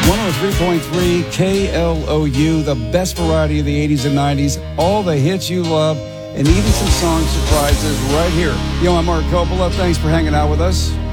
103.3 KLOU, the best variety of the 80s and 90s, all the hits you love, and even some song surprises right here. Yo, I'm Mark Coppola. Thanks for hanging out with us.